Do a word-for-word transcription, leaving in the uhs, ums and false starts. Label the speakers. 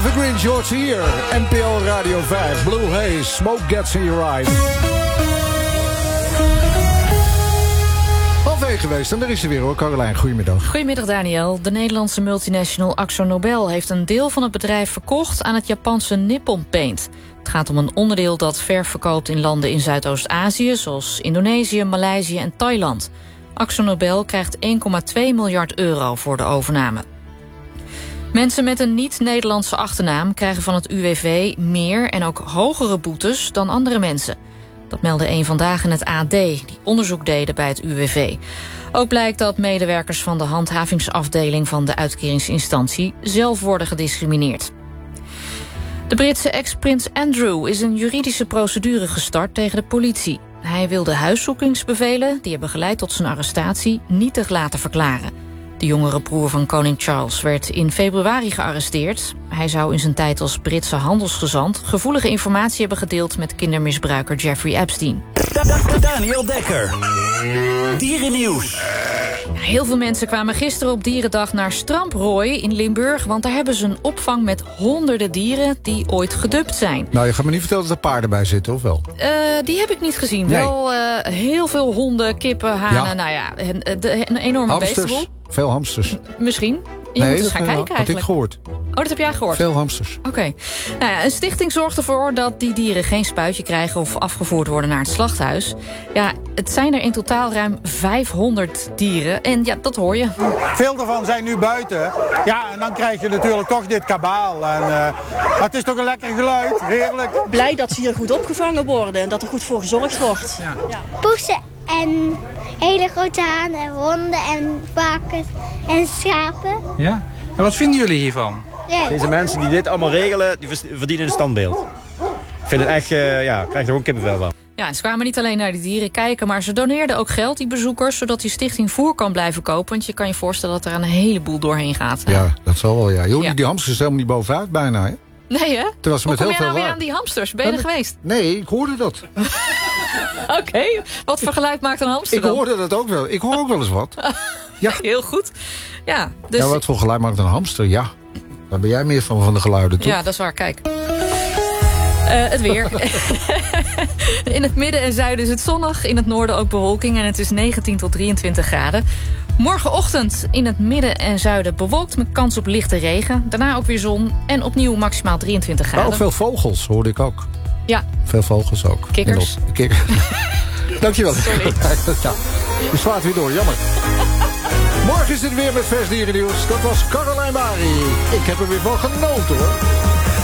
Speaker 1: Evergreen George hier. N P O Radio vijf. Blue Haze. Smoke gets in your eyes. Halfweg geweest en daar is ze weer hoor. Caroline, goedemiddag.
Speaker 2: Goedemiddag Daniel. De Nederlandse multinational AkzoNobel heeft een deel van het bedrijf verkocht aan het Japanse Nippon Paint. Het gaat om een onderdeel dat verf verkoopt in landen in Zuidoost-Azië, zoals Indonesië, Maleisië en Thailand. AkzoNobel krijgt één komma twee miljard euro voor de overname. Mensen met een niet-Nederlandse achternaam krijgen van het U W V meer en ook hogere boetes dan andere mensen. Dat meldde één Vandaag in het A D, die onderzoek deden bij het U W V. Ook blijkt dat medewerkers van de handhavingsafdeling van de uitkeringsinstantie zelf worden gediscrimineerd. De Britse ex-prins Andrew is een juridische procedure gestart tegen de politie. Hij wil de huiszoekingsbevelen, die hebben geleid tot zijn arrestatie, nietig laten verklaren. De jongere broer van koning Charles werd in februari gearresteerd. Hij zou in zijn tijd als Britse handelsgezant gevoelige informatie hebben gedeeld met kindermisbruiker Jeffrey Epstein.
Speaker 3: Daniel Dekker. Dierennieuws.
Speaker 2: Heel veel mensen kwamen gisteren op Dierendag naar Stramprooi in Limburg, want daar hebben ze een opvang met honderden dieren die ooit gedubt zijn.
Speaker 1: Nou, je gaat me niet vertellen dat er paarden bij zitten, of wel?
Speaker 2: Uh, die heb ik niet gezien.
Speaker 1: Nee.
Speaker 2: Wel uh, heel veel honden, kippen, hanen,
Speaker 1: Ja.
Speaker 2: nou ja, een, de, een enorme
Speaker 1: Hamsters.
Speaker 2: beestenboel.
Speaker 1: Veel hamsters.
Speaker 2: Misschien. Je
Speaker 1: nee,
Speaker 2: moet eens
Speaker 1: dat
Speaker 2: gaan
Speaker 1: uh,
Speaker 2: kijken
Speaker 1: had ik
Speaker 2: eigenlijk.
Speaker 1: gehoord.
Speaker 2: Oh, dat heb jij gehoord?
Speaker 1: Veel hamsters.
Speaker 2: Oké. Okay. Nou ja, een stichting zorgt ervoor dat die dieren geen spuitje krijgen of afgevoerd worden naar het slachthuis. Ja, het zijn er in totaal ruim vijfhonderd dieren. En ja, dat hoor je.
Speaker 4: Veel daarvan zijn nu buiten. Ja, en dan krijg je natuurlijk toch dit kabaal. En, uh, het is toch een lekker geluid. Heerlijk.
Speaker 5: Blij dat ze hier goed opgevangen worden en dat er goed voor gezorgd wordt. Ja.
Speaker 6: Ja. Poesen en hele grote hanen, honden en varkens en schapen.
Speaker 7: Ja? En wat vinden jullie hiervan?
Speaker 6: Ja.
Speaker 8: Deze mensen die dit allemaal regelen, die verdienen een standbeeld. Ik vind het echt, uh, ja, ik krijg er gewoon kippenvel van.
Speaker 2: Ja, ze kwamen niet alleen naar die dieren kijken, maar ze doneerden ook geld, die bezoekers, zodat die stichting voer kan blijven kopen. Want je kan je voorstellen dat er een heleboel doorheen gaat.
Speaker 1: Ja, dat zal wel, ja. Joh,
Speaker 2: Ja.
Speaker 1: Die hamsters is helemaal niet bovenuit bijna, hè?
Speaker 2: Nee, hè?
Speaker 1: Terwijl ze
Speaker 2: Hoe
Speaker 1: met
Speaker 2: kom
Speaker 1: heel
Speaker 2: jij nou
Speaker 1: veel
Speaker 2: weer
Speaker 1: waar-
Speaker 2: aan die hamsters? Ben je er geweest?
Speaker 1: Nee, ik hoorde dat.
Speaker 2: Oké, okay. Wat voor geluid maakt een hamster
Speaker 1: Ik
Speaker 2: dan?
Speaker 1: hoorde dat ook wel. Ik hoor ook wel eens wat. Ja.
Speaker 2: Heel goed. Ja, dus...
Speaker 1: Ja, wat voor geluid maakt een hamster? Ja, daar ben jij meer van, van de geluiden, toch?
Speaker 2: Ja, dat is waar. Kijk. Uh, het weer. In het midden en zuiden is het zonnig. In het noorden ook bewolking. En het is negentien tot drieëntwintig graden. Morgenochtend in het midden en zuiden bewolkt met kans op lichte regen. Daarna ook weer zon. En opnieuw maximaal drieëntwintig graden.
Speaker 1: Maar ook veel vogels, hoorde ik ook.
Speaker 2: Ja.
Speaker 1: Veel vogels ook.
Speaker 2: Kikkers.
Speaker 1: In op- Kikkers. Dankjewel.
Speaker 2: Sorry.
Speaker 1: Ja, je slaat weer door, jammer. Morgen is het weer met Vers Dierennieuws. Dat was Caroline Bari. Ik heb er weer van genoten, hoor.